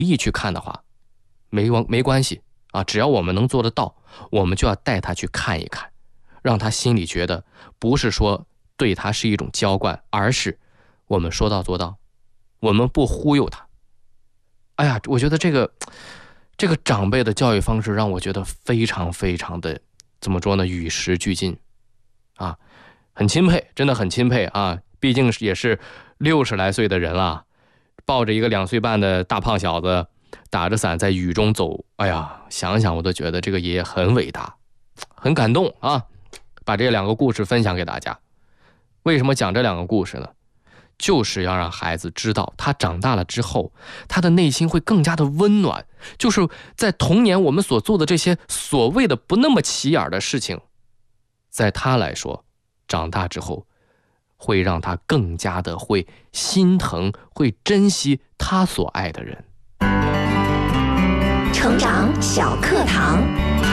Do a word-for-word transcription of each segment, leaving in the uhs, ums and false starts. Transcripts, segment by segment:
意去看的话，没没关系啊，只要我们能做得到，我们就要带他去看一看，让他心里觉得不是说对他是一种娇惯，而是我们说到做到，我们不忽悠他。哎呀，我觉得这个这个长辈的教育方式让我觉得非常非常的怎么说呢，与时俱进啊，很钦佩，真的很钦佩啊！毕竟也是六十来岁的人了，抱着一个两岁半的大胖小子，打着伞在雨中走，哎呀，想想我都觉得这个爷爷很伟大，很感动啊！把这两个故事分享给大家。为什么讲这两个故事呢？就是要让孩子知道，他长大了之后，他的内心会更加的温暖。就是在童年我们所做的这些所谓的不那么起眼的事情，在他来说，长大之后会让他更加的会心疼，会珍惜他所爱的人。 成长小课堂。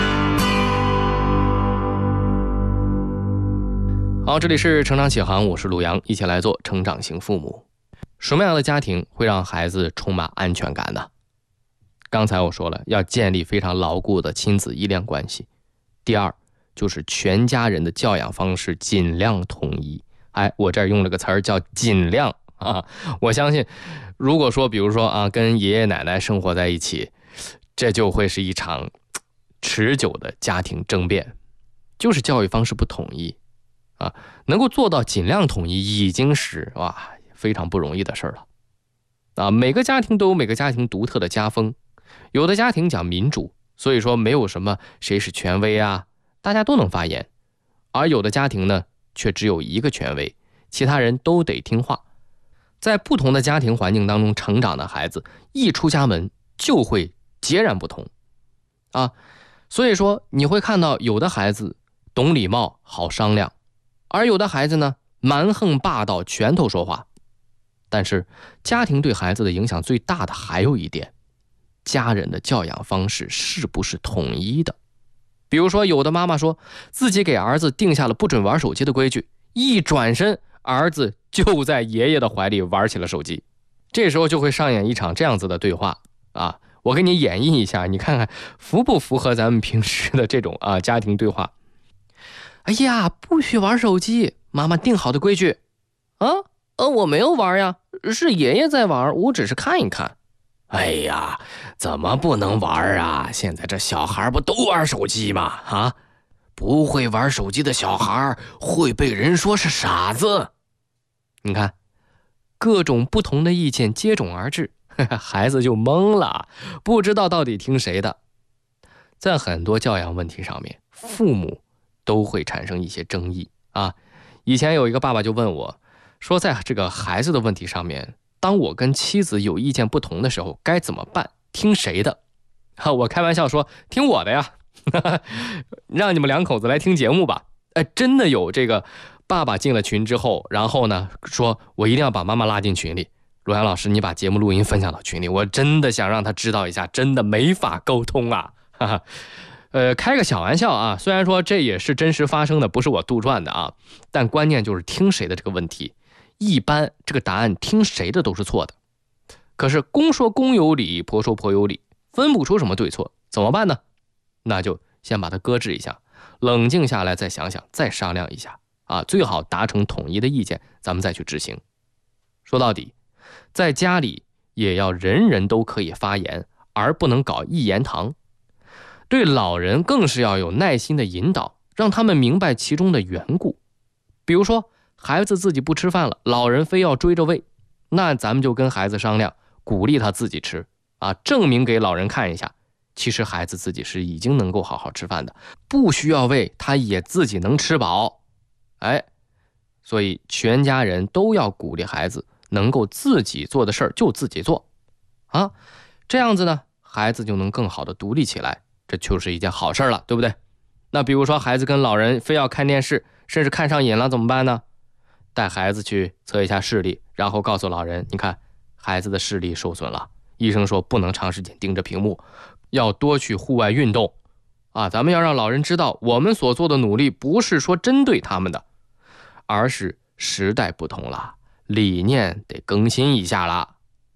好，这里是成长启航，我是陆阳，一起来做成长型父母。什么样的家庭会让孩子充满安全感呢？刚才我说了，要建立非常牢固的亲子依恋关系。第二，就是全家人的教养方式尽量统一。哎，我这儿用了个词儿叫尽量啊。我相信，如果说比如说啊，跟爷爷奶奶生活在一起，这就会是一场持久的家庭争辩，就是教育方式不统一。啊，能够做到尽量统一，已经是哇非常不容易的事儿了。啊，每个家庭都有每个家庭独特的家风，有的家庭讲民主，所以说没有什么谁是权威啊，大家都能发言；而有的家庭呢，却只有一个权威，其他人都得听话。在不同的家庭环境当中成长的孩子，一出家门就会截然不同。啊，所以说你会看到有的孩子懂礼貌，好商量。而有的孩子呢，蛮横霸道，拳头说话。但是家庭对孩子的影响最大的还有一点，家人的教养方式是不是统一的？比如说有的妈妈说自己给儿子定下了不准玩手机的规矩，一转身儿子就在爷爷的怀里玩起了手机。这时候就会上演一场这样子的对话啊，我给你演绎一下，你看看符不符合咱们平时的这种啊家庭对话。哎呀，不许玩手机，妈妈定好的规矩。啊，呃，我没有玩呀，是爷爷在玩，我只是看一看。哎呀，怎么不能玩啊？现在这小孩不都玩手机吗？啊，不会玩手机的小孩会被人说是傻子。你看，各种不同的意见接踵而至，孩子就懵了，不知道到底听谁的。在很多教养问题上面，父母都会产生一些争议啊。以前有一个爸爸就问我说，在这个孩子的问题上面，当我跟妻子有意见不同的时候该怎么办？听谁的？啊，我开玩笑说听我的呀，让你们两口子来听节目吧。哎，真的有这个爸爸进了群之后，然后呢说我一定要把妈妈拉进群里。罗阳老师，你把节目录音分享到群里，我真的想让他知道一下，真的没法沟通啊。哈哈。呃，开个小玩笑啊，虽然说这也是真实发生的，不是我杜撰的啊，但关键就是听谁的这个问题，一般这个答案听谁的都是错的。可是公说公有理，婆说婆有理，分不出什么对错，怎么办呢？那就先把它搁置一下，冷静下来再想想，再商量一下啊，最好达成统一的意见，咱们再去执行。说到底，在家里也要人人都可以发言，而不能搞一言堂。对老人更是要有耐心的引导，让他们明白其中的缘故。比如说孩子自己不吃饭了，老人非要追着喂，那咱们就跟孩子商量，鼓励他自己吃啊，证明给老人看一下，其实孩子自己是已经能够好好吃饭的，不需要喂他也自己能吃饱。哎，所以全家人都要鼓励孩子能够自己做的事儿就自己做啊，这样子呢，孩子就能更好的独立起来，这就是一件好事了，对不对？那比如说孩子跟老人非要看电视，甚至看上瘾了怎么办呢？带孩子去测一下视力，然后告诉老人，你看孩子的视力受损了，医生说不能长时间盯着屏幕，要多去户外运动啊。咱们要让老人知道，我们所做的努力不是说针对他们的，而是时代不同了，理念得更新一下了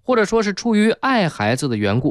或者说是出于爱孩子的缘故，